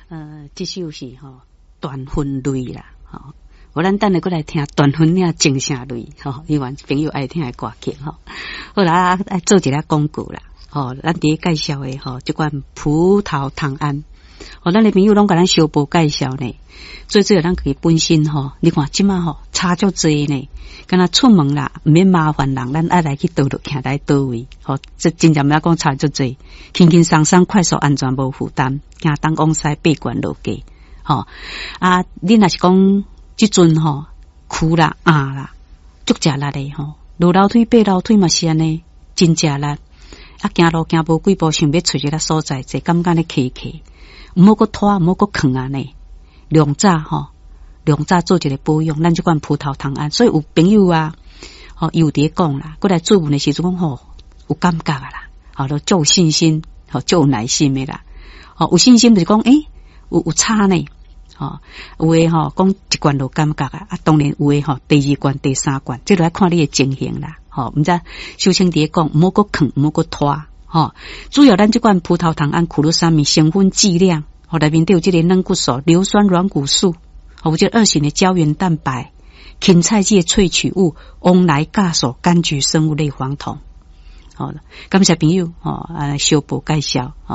这首是断分类啦，我咱等下过来听断分领精啥类，希望朋友爱听的歌曲好啦，爱做一下广告啦，咱第一介绍的这款葡萄糖胺，咱的朋友拢甲咱小报介绍呢，最主要咱自己本身你看即马差足济呢，敢若出门啦，唔免麻烦人，咱爱来去倒落徛在倒位，这真正要讲差足济，轻轻松松、快速、安全、无负担，行东往西，八关落街，你若是讲即阵苦啦、啦，足食力的落楼梯、爬楼梯嘛是安尼，真食力。行路行无几步，想要找一个所在，就感觉咧崎崎，毋好搁拖，毋好搁囥安尼。量早做一个保养，咱即款葡萄糖胺，所以有朋友有伫讲啦，过来做问的时阵讲有感觉啊啦，都足有信心，足有耐心的啦，有信心就是讲有差呢，有诶讲一罐就感觉当然有诶第二罐、第三罐，这就要看你的情形啦，毋知修清伫讲毋好搁囥，毋好搁拖，主要咱即款葡萄糖胺苦鲁沙米成分剂量，内面都有这个软骨素、硫酸软骨素，有这2型的胶原蛋白、芹菜剂的萃取物、翁来酵素、柑橘生物类黄酮。感谢朋友小报介绍。